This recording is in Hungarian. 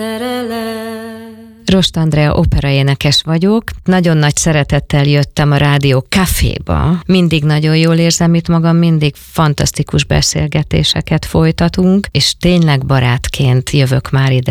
Rost Andrea operaénekes vagyok. Nagyon nagy szeretettel jöttem a Rádió Caféba. Mindig nagyon jól érzem itt magam, mindig fantasztikus beszélgetéseket folytatunk, és tényleg barátként jövök már ide